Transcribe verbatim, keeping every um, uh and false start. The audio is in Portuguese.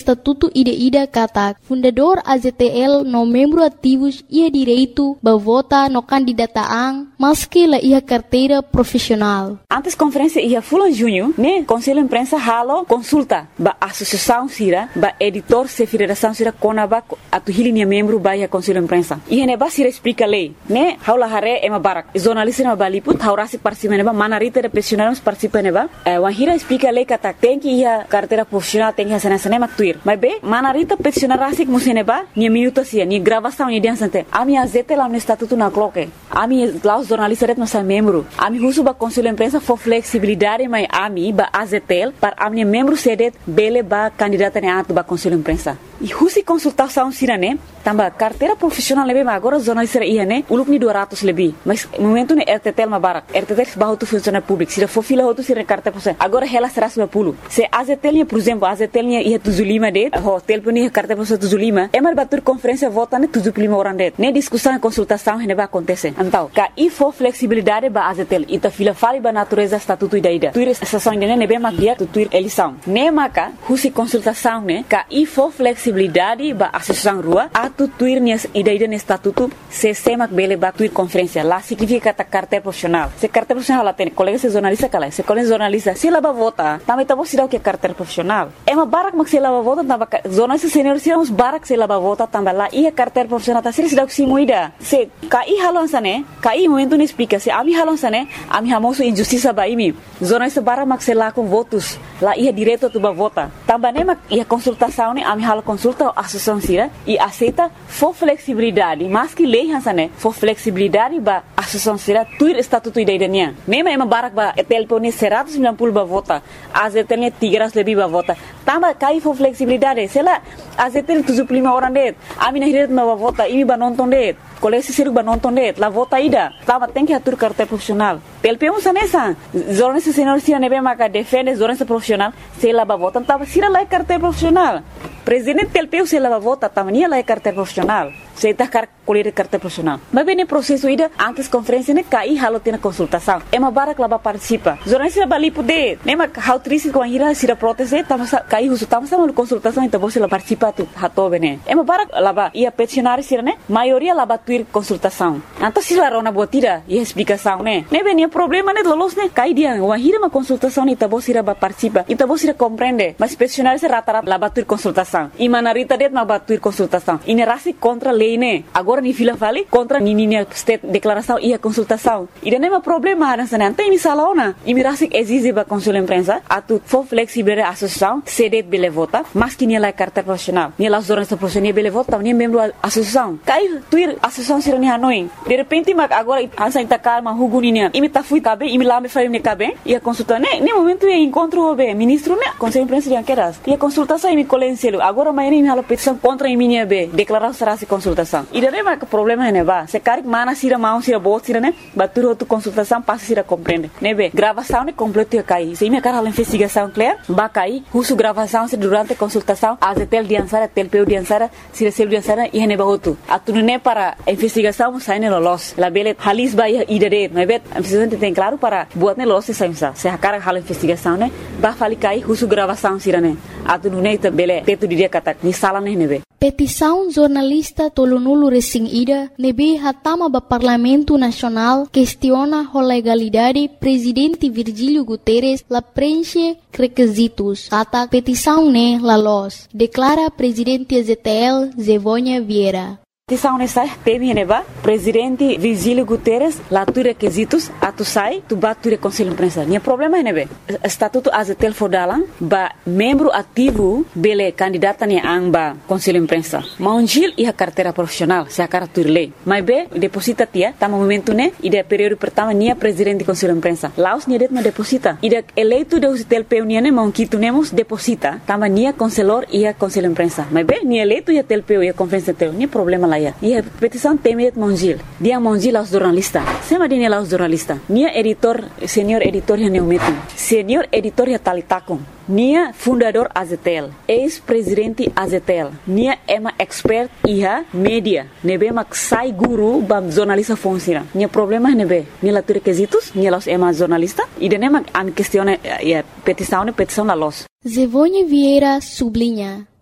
Estatuto Ida-Ida kata fundador A Z T L no membro ativos ia direito ba vota no candidataan maski la ia carteira profissional. Antes conferência ia fulan junho, né? Conselho imprensa halo consulta ba associação sira ba editor se federação sira konaba atu hilinha membro ba ia conselho imprensa. E ne ba sira explica lei, né? Haula hare ema barak. Jornalista na baliput haurasi participa neba manarita de profissionais participa neba. Eh, Wahira explica lei kata tem que ia carteira profissional tem que ia sana sana maktuir. Mas be manarita profissional rasik museneba ni minuto sia ni gravação ni dia sante. Ami A Z T lá no estatuto na cloque. Ami lá os jornalistas ret nossa membro. Ami husu ba conselho imprensa for flexibilidade mai ami ba A Z T L para ami membro sedet bele ba candidata ne atu ba conselho imprensa. E husi consultação sirane tamba carteira profissional lebe agora jornalista ia ne uluk ni dua ratus lebih. Mas momento ne R T T L mabarak. R T T L bahu tu funcionário público. Sira for fila hotu sira carteira profissional. Agora ela será sembilan puluh. Se A Z T L por exemplo, A Z T L ia tujuh puluh lima det, ho telefon ia carteira profissional tujuh puluh lima. Emar batur conferência vota ne tujuh puluh lima orang det. Ne discussão e consultação ne ba acontece. Então, ka i for flexibilidade ba A Z T L ita fila fali ba natureza estatuto ida-ida. Tuir sessão ne ne be mak dia tu tuir eleição. Ne maka husi consultação ne ka i for flexibilidade ba associação rua atu tuir ni ida-ida ne estatuto se semak bele ba tuir conferência. Lá significa ta carteira profissional. Se carteira profissional lá tem colega se jornalista kala. Se colega jornalista se lá ba vota, também tá bom se dá o que é carteira profissional. É uma barak mak se lá ba vota, tamba jornalista senior se uns barak se lá ba vota, tamba lá ia carteira profissional tá se dá o que se muida. Se kai halon sane, kai momento ne explica se ami halon sane, ami hamoso injustiça ba imi. Jornalista barak mak se lá com votos, lá ia direto tu ba vota. Tamba ne mak ia consultação ne, ami halo consulta a associação sira e aceita for flexibilidade, mas que lei hansane, for flexibilidade ba associação sira tuir estatuto ida-ida nia. Nema ema barak ba telpone seratus sembilan puluh ba vota, A Z T L tiga ratus lebih ba vota. Tamba kai for flexibilidade, sela A Z T L tujuh puluh lima orang det, ami na hiret ba vota, imi ba nonton det. Kolesi siruk ba nonton det, la vota ida. Tamba tem que atur carteira profissional. Telpe um sanesa, jornalista senior sira nebe maka defende jornalista profissional, se la ba vota, tamba sira la carteira profissional. Presidente Telpeu se leva vota tamania lá é carteira profissional. Se está car colher carteira profissional. Mas bem no processo ida antes conferência ne cai halo tem consultação. É uma barak lá participa. Jornalista bali poder. Nema how triste com a ira sira proteste tamo cai uso tamo sama consultação então você lá participa tu hato bene. É uma barak lá ba ia peticionário sira ne maioria lá batuir consultação. Então se lá rona botira e explicação né. Ne bem problema ne lolos ne cai dia uma ira uma consultação ne então você lá participa. Então você compreende. Mas peticionário se rata-rata lá batuir consultação. E manarita det ma batuir consultação. E nerasi contra lei ne. Agora ni fila vale contra ni ni state declaração e a consultação. E não é problema nessa não tem misalona. E mirasi exige ba conselho imprensa atu for flexible a associação sedet bele vota, mas que ni la carta profissional. Ni la jornalista profissional bele vota, ni membro associação. Cai tuir associação sira ni hanoi. De repente ma agora ansa ita calma huguni ni. Imi ta fui cabe, imi lá me fai ne cabe. E a consulta ne, ni momento e encontro obe ministro ne conselho imprensa de queras. E a consultação imi colencielo. Agora amanhã imi hala petição contra imi ni be. Declaração será se consultação. E daí vai que problema é ba. Se cari mana sira mau sira bot sira ne, batur outro consultação passa sira compreende. Nebe gravação ne completo cai. Se imi cara investigação clear, ba cai. Husu gravação se durante consultação, a Z T L diansara, telpeu diansara, sira sel diansara e neba outro. Atunu ne para investigação sai ne lolos. La bele halis ba ida de, nebe investigação tem claro para buat ne lolos sai sa. Se a cara hala investigação ne, ba fali cai husu gravação sira ne. Atunu ne bele tetu dia kata ni sala ne nebe. Petição jornalista Tolonulu Resing Ida nebe hatama ba Parlamento Nacional questiona a legalidade presidente Virgílio Guterres la preenche requisitos. Kata petição ne la los. Declara presidente A Z T L Zevônia Vieira. Petição nessa teme neba presidente Virgílio Guterres lá tu requisitos atu sai tu bature conselho imprensa. Nia problema nebe estatuto A Z T L fodalan ba membro ativo bele candidata ni amba conselho imprensa. Maunjil e a carteira profissional se a carteira lei. Mas be deposita tia tá momento ne ide período pertama nia presidente conselho imprensa. Laos nia det ma deposita. Ide eleito de usitel peu nia ne maunkitu nemos deposita tama nia conselor e a conselho imprensa. Mas be nia eleito e a telpeu e a conferência teu nia problema lá. E a petição teme Monjil. Dia Monjil aos jornalistas. Sema dine aos jornalistas. Nia editor, senhor editor ya neumetin. Senhor editor ya talitakon. Nia fundador A Z T L. Ex-presidente A Z T L. Nia ema expert iha media. Nebe mak sai guru bam jornalista fonsira. Nia problema nebe. Nia la requisitos, nia los ema jornalista. E dene mak am questione ya petição, petição la los. Zevônia Vieira sublinha.